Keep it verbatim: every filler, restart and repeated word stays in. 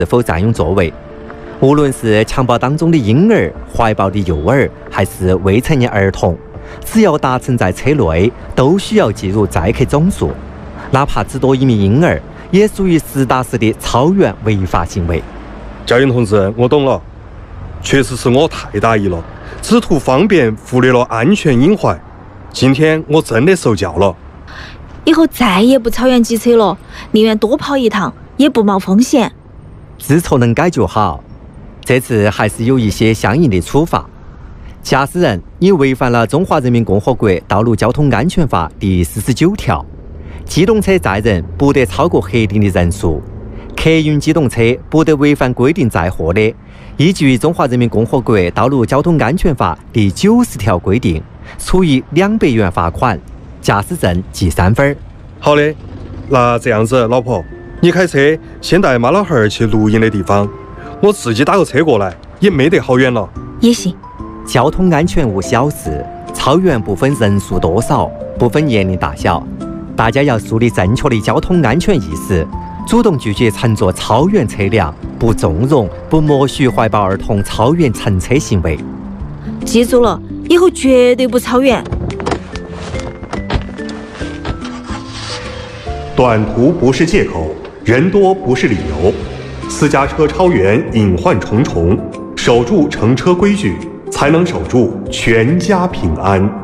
是否占用座位。无论是襁褓当中的婴儿、怀抱的幼儿，还是未成年儿童，只要搭乘在车内，都需要计入载客总数。哪怕只多一名婴儿，也属于实打实的超员违法行为。 交警同志，我懂了，确实是我太大意了，只图方便，忽略了安全隐患。今天我真的受教了， 以后再也不超员机车了，宁愿多跑一趟，也不冒风险。 知错能改就好。这次还是有一些相应的处罚。驾驶人，你违反了《中华人民共和国道路交通安全法》第四十九条，机动车载人不得超过核定的人数，客运机动车不得违反规定载货的，依据《中华人民共和国道路交通安全法》第九十条规定，处以两百元罚款，驾驶证记三分。 好的，那这样子，老婆，你开车先带妈老汉儿去录音的地方，我自己打个车过来，也没得好远了。 也行。 交通安全无小事，超员不分人数多少，不分年龄大小，大家要树立正确的交通安全意识，主动拒绝乘坐超员车辆，不纵容、不默许怀抱儿童超员乘车行为。 记住了，以后绝对不超员。 短途不是借口，人多不是理由。私家车超员隐患重重，守住乘车规矩，才能守住全家平安。